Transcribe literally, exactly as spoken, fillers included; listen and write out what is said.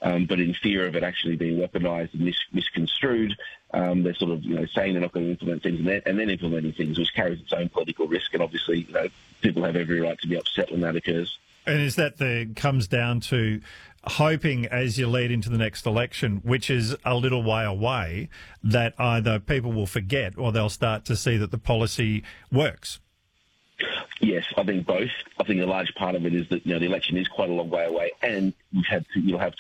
um, but in fear of it actually being weaponised and mis- misconstrued, um, they're sort of, you know, saying they're not going to implement things and then, and then implementing things, which carries its own political risk. And obviously, you know, people have every right to be upset when that occurs. And is that the comes down to hoping as you lead into the next election, which is a little way away, that either people will forget or they'll start to see that the policy works? Yes, I think both. I think a large part of it is that, you know, the election is quite a long way away, and you've had to, you'll have